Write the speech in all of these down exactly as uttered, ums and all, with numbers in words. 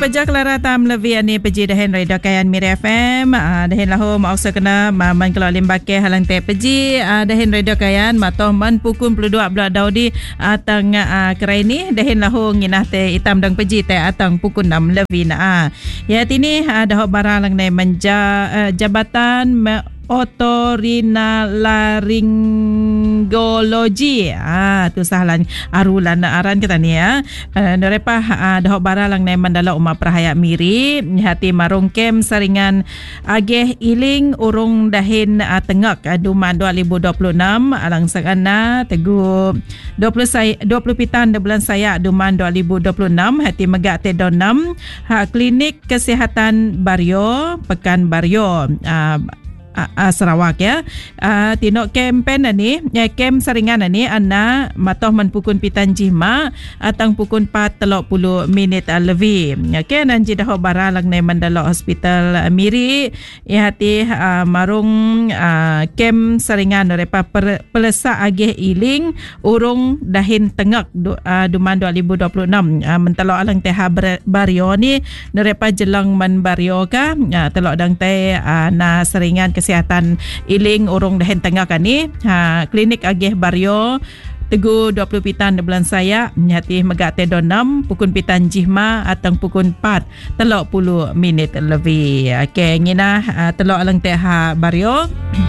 pejak Clara tam levi ani peji dahen radio kayan Miri F M uh, dahen lahu mau sekena man kalau limbake halang te peji uh, dahen radio kayan matoh man pukun puluh dua belah daudi atang uh, kerai ni dahen lahu nginah te itam dang peji te atang pukun enam levi na uh. Ya tini uh, dah barang lang ne menja uh, jabatan me- otorinolaryngologi ah tu sahlan arulan aran kita ni ya uh, nerepa uh, dah bara lang ne mandala Uma Prahaya Miri hati marung kem saringan ageh iling urung dahin uh, tengak uh, duman dua ribu dua puluh enam alang sagana tegu dua puluh saya dua puluh pitan bulan saya duman dua ribu dua puluh enam hati megak te enam ha klinik kesihatan Bario Pekan Bario uh, Uh, uh, Sarawak ya uh, tinok kempen ni ya kem saringan ni anna matoh man pukun pitan jima atang pukun empat puluh minit uh, lebih okey nan ji dah bara lang ne mandala hospital uh, Miri ya hati uh, marung uh, kem saringan repa per, pelesa ageh iling urung dahin tengak du, uh, duman dua ribu dua puluh enam uh, mentalo alang teh Bario ni nerepa jelang man Bario ka uh, telok dang teh uh, na saringan kesihatan iling urung dahen tengah kan ni ha klinik ageh Bario tegu dua puluh pitan bulan saya nyati megak te enam pukun pitan jihma atang pukun empat puluh minit lebih okey ngina uh, telok alang teh ha Bario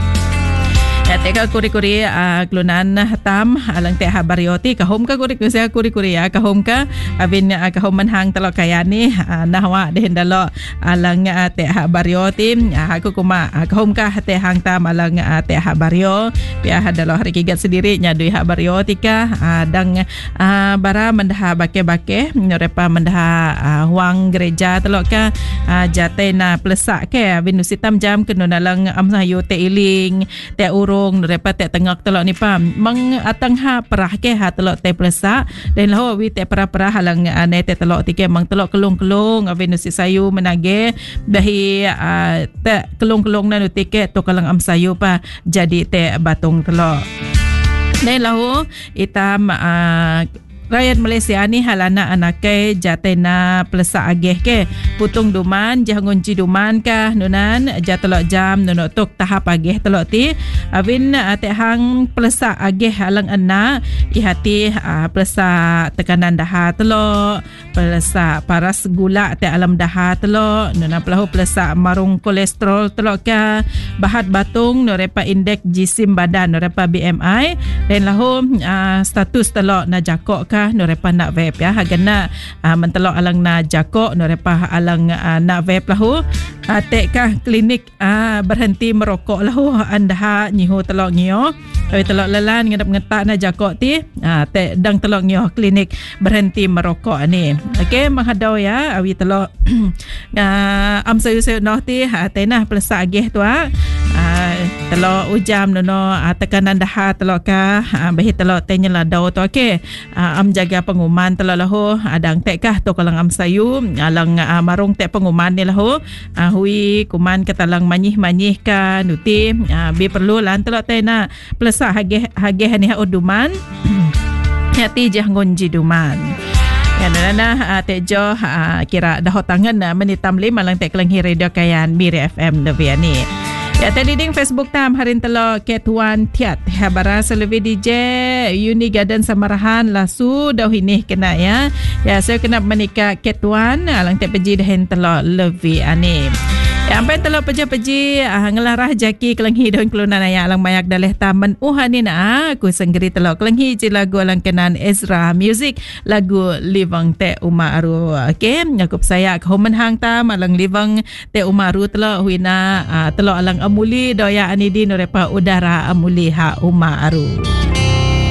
ya teka kuri-kuri uh, kelunan hatam alang teh Barioti kahom ka kuri saya kuri-kuri ya kahom ka abin uh, kahom manhang telok kaya ni uh, nahwa dehen dalo alang uh, teh Barioti uh, aku kuma uh, kahom ka teh hang tam alang uh, teh Bario pia dalo hari kigat sendiri nya dui ha Barioti ka uh, dang uh, bara mendah bake-bake nyorepa mendah uh, huang gereja telok ka uh, jatena plesak ke abin usitam jam kenunalang amsayu te iling te uru repa te tengak telok ni pam mang atang ha perah ke ha telok te plesa dan lahu wi te perah-perah halang ane te telok tike mang telok kelung-kelung avenus sayu menage dahi uh, te kelung-kelung na tike to kalang am sayu pa jadi te batung telok dan lahu itam uh, rakyat Malaysia ni halana anake jatena pelesa ageh ke putung duman jangun ci duman kah nunan jatelok jam nunok tok tahap ageh telok ti awin ate hang pelesa ageh halang ana ihati uh, pelesa tekanan daha telok pelesa paras gula te alam daha telok nuna pelahu pelesa marung kolesterol telok ka bahat batung norepa indeks jisim badan norepa B M I dan lahu uh, status telok na jakok ka norepa nak vape ya hagana uh, mentelok alang na jakok norepa alang uh, nak vape lahu uh, tek kah klinik uh, berhenti merokok lahu anda nyihu telok ngio tapi telok lelan ngedap ngetak na jakok ti uh, tek dang telok ngio klinik berhenti merokok ni okey menghadau ya awi telok uh, am sayu-sayu noh ti uh, tenah pelesa ageh tu ah uh, telok ujam nono uh, tekanan daha telok ka uh, bahi telok tenyela dau tu okey uh, am jaga pengumuman telok lahu adang tek kah to kalang am sayu alang uh, marung tek pengumuman ni lahu uh, hui kuman katalang manyih-manyih ka nuti uh, bi perlu lan telok tena pelesa hageh hageh ni uduman hati jangun jiduman ya nana uh, tejo uh, kira dah tangan uh, menitam lima lang tek kelang radio kayan Miri F M Leviani. Ya tadi ding Facebook tam harin telo Ketuan Tiat habara selevi D J Uni Garden Samarahan lasu dah ini kena ya. Ya saya kena menikah Ketuan alang te peji dahen telo levi ani. Ya ampai telo peji-peji ah, ngelarah jaki kelenghi daun kelunan ayah alang mayak daleh taman uhani na aku senggeri telo kelenghi je lagu alang kenan Ezra Music lagu Livang Te Umaru. Okey ngakup saya ke homen hang tam alang Livang Te Umaru telo huina ah, telo alang amuli doya anidi norepa udara amuli ha Umaru.